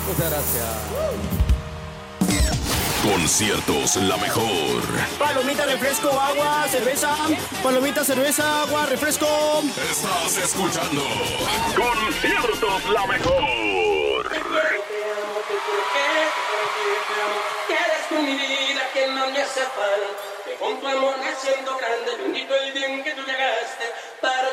Muchas gracias. Conciertos La Mejor. Palomita, refresco, agua, cerveza. Palomita, cerveza, agua, refresco. Estás escuchando Conciertos La Mejor. Eres tú mi vida que no me hace falta. Que con tu amor me siento grande. Bendito el bien que tú llegaste para